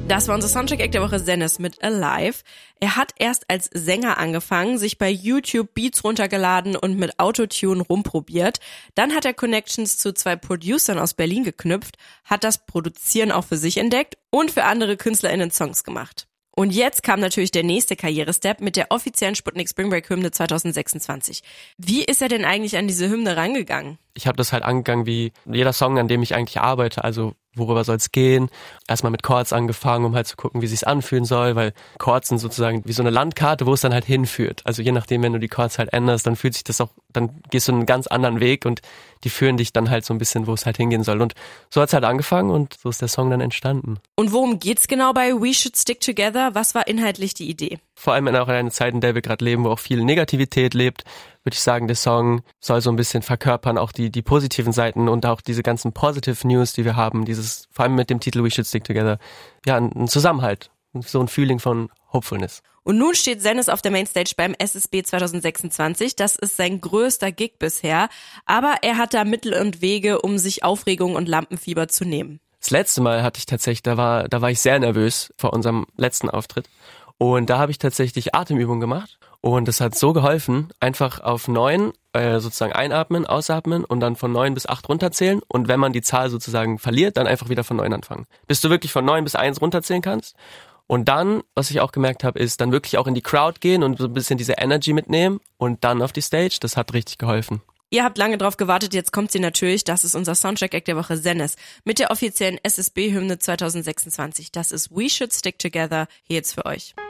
Das war unser Soundtrack-Act der Woche, Zennis mit Alive. Er hat erst als Sänger angefangen, sich bei YouTube Beats runtergeladen und mit Autotune rumprobiert. Dann hat er Connections zu 2 Producern aus Berlin geknüpft, hat das Produzieren auch für sich entdeckt und für andere KünstlerInnen Songs gemacht. Und jetzt kam natürlich der nächste Karrierestep mit der offiziellen Sputnik Spring Break Hymne 2026. Wie ist er denn eigentlich an diese Hymne rangegangen? Ich habe das halt angegangen wie jeder Song, an dem ich eigentlich arbeite, also worüber soll es gehen? Erstmal mit Chords angefangen, um halt zu gucken, wie sich's anfühlen soll, weil Chords sind sozusagen wie so eine Landkarte, wo es dann halt hinführt. Also je nachdem, wenn du die Chords halt änderst, dann fühlt sich das auch, dann gehst du einen ganz anderen Weg und die führen dich dann halt so ein bisschen, wo es halt hingehen soll. Und so hat's halt angefangen und so ist der Song dann entstanden. Und worum geht's genau bei We Should Stick Together? Was war inhaltlich die Idee? Vor allem auch in einer Zeit, in der wir gerade leben, wo auch viel Negativität lebt, würde ich sagen, der Song soll so ein bisschen verkörpern, auch die positiven Seiten und auch diese ganzen Positive News, die wir haben, dieses, vor allem mit dem Titel We Should Stick Together, ja, ein Zusammenhalt, so ein Feeling von Hopefulness. Und nun steht Zennis auf der Mainstage beim SSB 2026. Das ist sein größter Gig bisher, aber er hat da Mittel und Wege, um sich Aufregung und Lampenfieber zu nehmen. Das letzte Mal hatte ich tatsächlich, da war ich sehr nervös vor unserem letzten Auftritt. Und da habe ich tatsächlich Atemübungen gemacht und das hat so geholfen, einfach auf 9 sozusagen einatmen, ausatmen und dann von 9 bis 8 runterzählen und wenn man die Zahl sozusagen verliert, dann einfach wieder von 9 anfangen. Bis du wirklich von 9 bis 1 runterzählen kannst. Und dann, was ich auch gemerkt habe, ist dann wirklich auch in die Crowd gehen und so ein bisschen diese Energy mitnehmen und dann auf die Stage. Das hat richtig geholfen. Ihr habt lange drauf gewartet, jetzt kommt sie natürlich. Das ist unser Soundtrack-Act der Woche, Zennis, mit der offiziellen SSB-Hymne 2026. Das ist We Should Stick Together, hier jetzt für euch.